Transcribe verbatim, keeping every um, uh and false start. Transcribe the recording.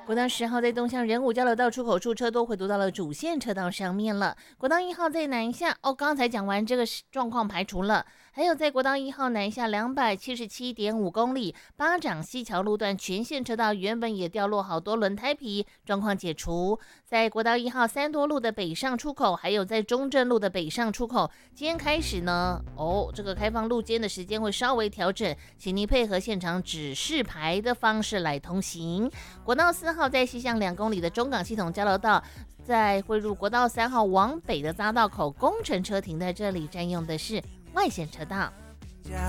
国道十号在东向仁武交流道出口处车多回堵到了主线车道上面了。国道一号在南下哦，刚才讲完这个状况排除了。还有在国道一号南下两百七十七点五公里，巴掌溪桥路段全线车道原本也掉落好多轮胎皮，状况解除。在国道一号三多路的北上出口，还有在中正路的北上出口，今天开始呢，哦，这个开放路肩的时间会稍微调整，请您配合现场指示牌的方式来通行。国道四号在西向两公里的中港系统交流道，在汇入国道三号往北的匝道口，工程车停在这里，占用的是外线车道。